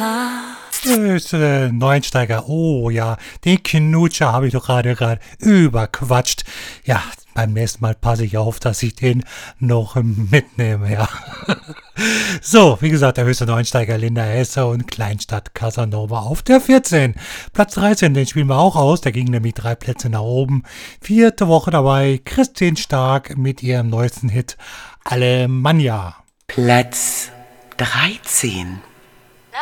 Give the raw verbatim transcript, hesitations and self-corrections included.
Ist, äh, Neuensteiger, oh ja, den Knutscher habe ich doch gerade gerade überquatscht. Ja, beim nächsten Mal passe ich auf, dass ich den noch mitnehme, ja. So, wie gesagt, der höchste Neuensteiger Linda Hesse und Kleinstadt Casanova auf der vierzehn. Platz dreizehn, den spielen wir auch aus, der ging nämlich drei Plätze nach oben. Vierte Woche dabei, Christine Stark mit ihrem neuesten Hit Alemannia. Platz dreizehn.